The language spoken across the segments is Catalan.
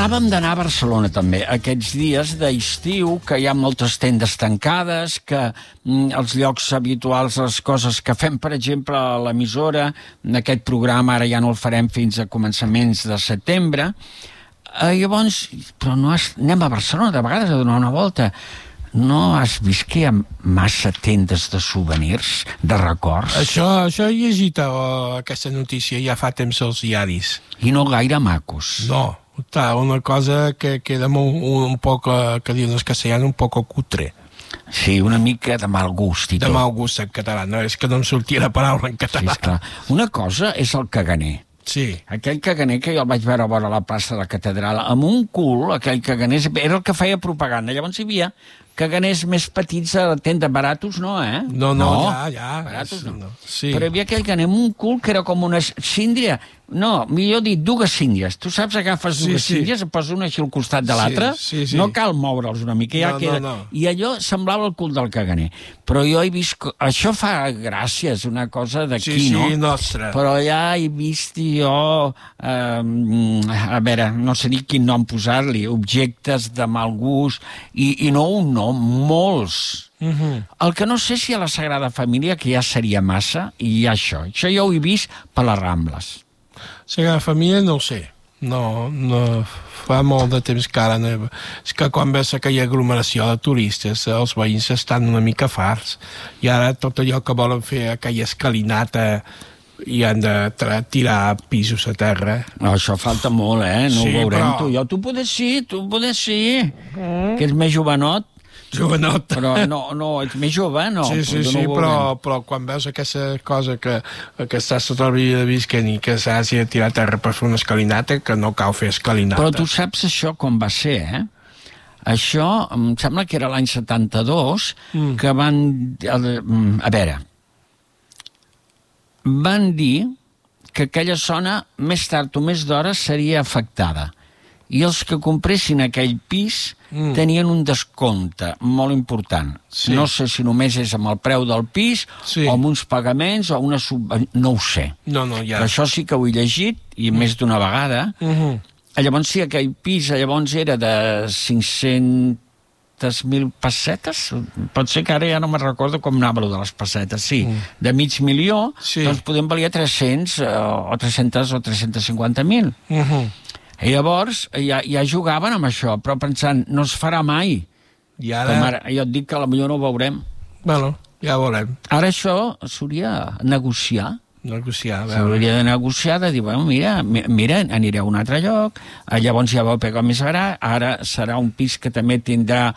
Acabàvem d'anar a Barcelona, també, aquests dies d'estiu, que hi ha moltes tendes tancades, que els llocs habituals, les coses que fem, per exemple, a l'emissora, en aquest programa ara ja no el farem fins a començaments de setembre. Llavors, però no anem a Barcelona de vegades a donar una volta. No has vist que hi ha massa tendes de souvenirs, de records? Això he llegit aquesta notícia ja fa temps als diaris. I no gaire macos. No, una cosa que queda un poc, que diuen els castellans, un poc cutre. Sí, una mica de mal gust i tot. De mal gust en català, no? És que no em sortia la paraula en català. Sí, esclar. Una cosa és el caganer. Sí. Aquell caganer que jo el vaig veure a vora la plaça de la Catedral, amb un cul, aquell caganer era el que feia propaganda. Llavors hi havia caganers més petits a la tenda, baratos no, eh? No, ja. Baratos no. Sí. Però hi havia aquell caganer amb un cul que era com una síndria. No, millor dit, dues síndries. Tu saps, agafes dues síndries, et poses una així al costat de l'altra, no cal moure'ls una mica, ja queda. No. I allò semblava el cul del caganer. Però jo he vist... Això fa gràcia, és una cosa d'aquí, no? Sí, nostra. Però allà he vist jo... a veure, no sé dir quin nom posar-li, objectes de mal gust, i no un nom, molts. El que no sé si a la Sagrada Família, que ja seria massa, i hi ha això. Això jo ho he vist per les Rambles. Sagrada Família no ho sé. No, fa molt de temps que ara no... És que quan veus aquella aglomeració de turistes, els veïns estan una mica farts. I ara tot allò que volen fer, aquella escalinata, i han de tirar pisos a terra. No, això falta molt, eh? No ho veurem, però... Tu podes sí, que ets més jovenot. Jovenot. Però no, ets més jove, no? Sí, però quan veus aquesta cosa que està sota el vídeo de Visquen i que s'has de tirar a terra per fer una escalinata, que no cal fer escalinata. Però tu saps això com va ser, eh? Això, em sembla que era l'any 72, que van... A veure, van dir que aquella zona, més tard o més d'hora, seria afectada. I els que compressin aquell pis tenien un descompte molt important. Sí. No sé si només és amb el preu del pis, o amb uns pagaments, o una no ho sé. Ja. Però això sí que ho he llegit, i més d'una vegada. Llavors sí, aquell pis llavors era de 500.000 pessetes, pot ser que ara ja no me'n recordo com anava allò de les pessetes, de mig milió, doncs podem valer 300 o 300 o 350.000. I llavors ja jugaven amb això, però pensant, no es farà mai. I ara... Jo et dic que potser no ho veurem. Bueno, ja veurem. Ara això s'hauria de negociar. S'hauria de negociar, de dir, bueno, mira, aniré a un altre lloc, llavors ja vau pegar més ara serà un pis que també tindrà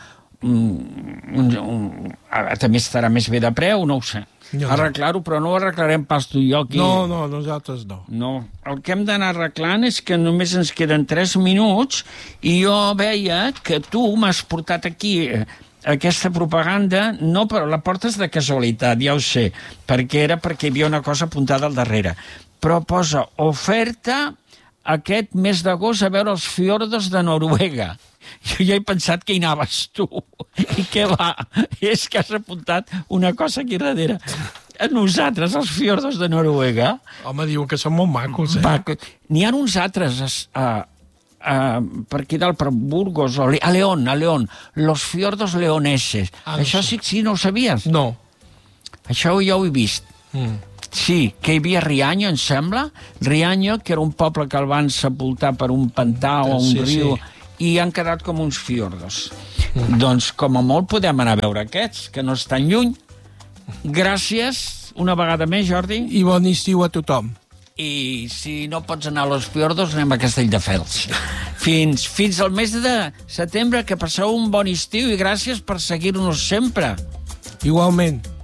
també estarà més bé de preu, no ho sé. Arreglar-ho, però no ho arreglarem pas tu i jo aquí. No, nosaltres no. No, el que hem d'anar arreglant és que només ens queden 3 minuts i jo veia que tu m'has portat aquí aquesta propaganda, no, però la portes de casualitat, ja ho sé, perquè hi havia una cosa apuntada al darrere. Però posa oferta aquest mes d'agost a veure els fiordos de Noruega. Jo ja he pensat que hi anaves tu. I què va? És que has apuntat una cosa aquí darrere. Nosaltres, els fiordos de Noruega... Home, diuen que són molt macos, N'hi ha uns altres per aquí dalt, per Burgos, a León, los fiordos leoneses. Això sí, no ho sabies? No. Això ja ho he vist. Sí, que hi havia Riaño, em sembla. Riaño, que era un poble que el van sepultar per un pantà o un riu... I han quedat com uns fiordos. Doncs, com a molt, podem anar a veure aquests, que no estan lluny. Gràcies, una vegada més, Jordi. I bon estiu a tothom. I si no pots anar a los fiordos, anem a Castelldefels. Fins al mes de setembre, que passeu un bon estiu i gràcies per seguir-nos sempre. Igualment.